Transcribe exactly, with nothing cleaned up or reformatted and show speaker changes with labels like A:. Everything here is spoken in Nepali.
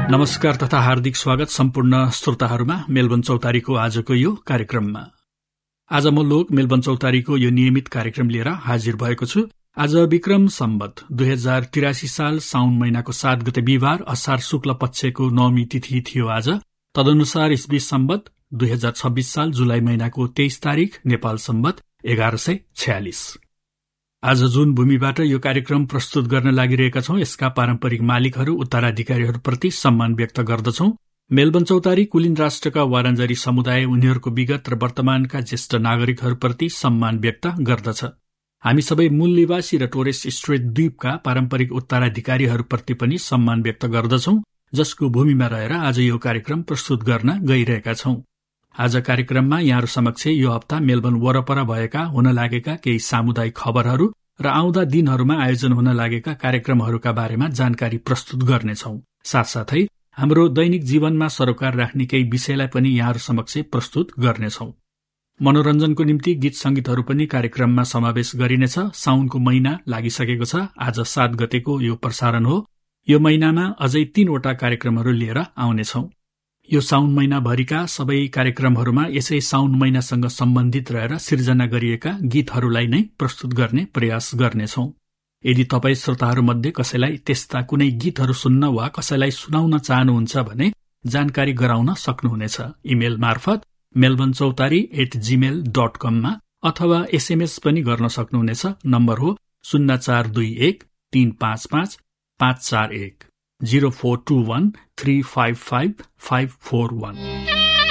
A: नमस्कार तथा हार्दिक स्वागत सम्पूर्ण श्रोताहरूमा मेलबर्न चौतारीको आजको यो कार्यक्रममा। आज म लोक मेलबर्न चौतारीको यो नियमित कार्यक्रम लिएर हाजिर भएको छु। आज विक्रम सम्वत दुई हजार तिरासी साल साउन महिनाको सात गते बिहिबार असार शुक्ल पक्षको नवमी तिथि थियो आज। तदनुसार इस्वी सम्वत दुई हजार छब्बीस साल जुलाई महिनाको तेइस तारिक नेपाल सम्वत एघार सय छयालिस। आज जुन भूमिबाट यो कार्यक्रम प्रस्तुत गर्न लागिरहेका छौं यसका पारम्परिक मालिकहरू उत्तराधिकारीहरूप्रति सम्मान व्यक्त गर्दछौं। मेलबर्न चौतारी कुलिन राष्ट्रका वारन्जरी समुदाय उनीहरूको विगत र वर्तमानका ज्येष्ठ नागरिकहरूप्रति सम्मान व्यक्त गर्दछ। हामी सबै मूल निवासी र टोरेस स्ट्रेट द्वीपका पारम्परिक उत्तराधिकारीहरूप्रति पनि सम्मान व्यक्त गर्दछौं, जसको भूमिमा रहेर आज यो कार्यक्रम प्रस्तुत गर्न गइरहेका छौं। आज कार्यक्रममा यहाँहरू समक्ष यो हप्ता मेलबर्न वरपर भएका हुन लागेका केही सामुदायिक खबरहरू र आउँदा दिनहरूमा आयोजन हुन लागेका कार्यक्रमहरूका बारेमा जानकारी प्रस्तुत गर्नेछौं। साथसाथै हाम्रो दैनिक जीवनमा सरोकार राख्ने केही विषयलाई पनि यहाँहरू समक्ष प्रस्तुत गर्नेछौं। मनोरञ्जनको निम्ति गीत संगीतहरू पनि कार्यक्रममा समावेश गरिनेछ। साउनको महिना लागिसकेको छ। आज सात गतेको यो प्रसारण हो। यो महिनामा अझै तीनवटा कार्यक्रमहरू लिएर आउनेछौं। यो साउन महिनाभरिका सबै कार्यक्रमहरूमा यसै साउन महिनासँग सम्बन्धित रहेर सिर्जना गरिएका गीतहरूलाई नै प्रस्तुत गर्ने प्रयास गर्नेछौं। यदि तपाई श्रोताहरूमध्ये कसैलाई त्यस्ता कुनै गीतहरू सुन्न वा कसैलाई सुनाउन चाहनुहुन्छ भने जानकारी गराउन सक्नुहुनेछ। इमेल मार्फत मेलबर्न चौतारी एट जीमेल डट कममा अथवा एसएमएस पनि गर्न सक्नुहुनेछ। नम्बर हो शून्य चार दुई एक तीन पाँच पाँच पाँच चार एक जीरो फोर टू वन three five five five four वन।